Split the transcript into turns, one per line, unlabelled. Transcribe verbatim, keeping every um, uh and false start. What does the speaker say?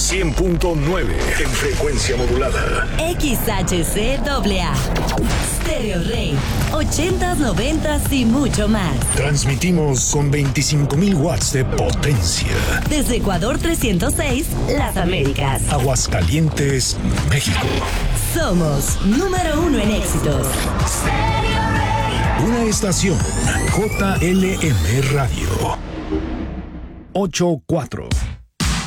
cien punto nueve en frecuencia modulada.
X H C A A. Stereo Rey. ochentas, noventas y mucho más.
Transmitimos con veinticinco mil watts de potencia.
Desde Ecuador trescientos seis, Las Américas.
Aguascalientes, México.
Somos número uno en éxitos.
Una estación J L M Radio. ocho cuatro.